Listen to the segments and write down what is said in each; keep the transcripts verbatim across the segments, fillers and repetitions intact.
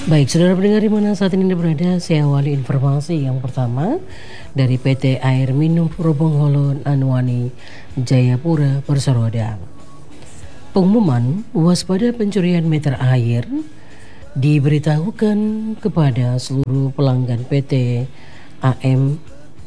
Baik, saudara pendengar di mana saat ini berada, saya awali informasi yang pertama dari P T Air Minum Robongholo Anwani Jayapura Perseroda. Pengumuman waspada pencurian meter air diberitahukan kepada seluruh pelanggan P T A M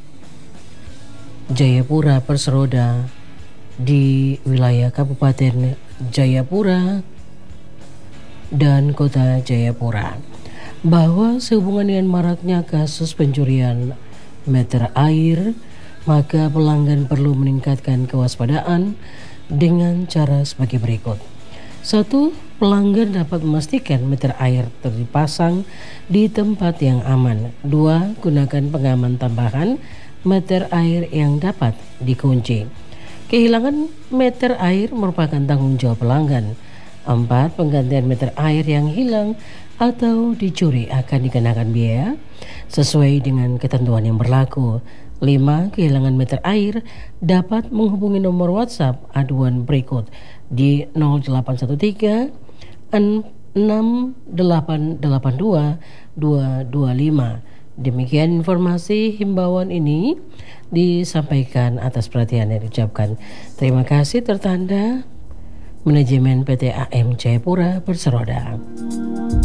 Jayapura Perseroda di wilayah Kabupaten Jayapura dan Kota Jayapura bahwa sehubungan dengan maraknya kasus pencurian meter air, maka pelanggan perlu meningkatkan kewaspadaan dengan cara sebagai berikut. Satu, pelanggan dapat memastikan meter air terpasang di tempat yang aman. Dua, gunakan pengaman tambahan meter air yang dapat dikunci. Kehilangan meter air merupakan tanggung jawab pelanggan. Empat, penggantian meter air yang hilang atau dicuri akan dikenakan biaya sesuai dengan ketentuan yang berlaku. Lima, kehilangan meter air dapat menghubungi nomor WhatsApp aduan berikut di nol delapan satu tiga enam delapan delapan dua dua dua lima. Demikian informasi himbauan ini disampaikan atas perhatian yang diucapkan. Terima kasih, tertanda Manajemen P T A M Jayapura Perseroda.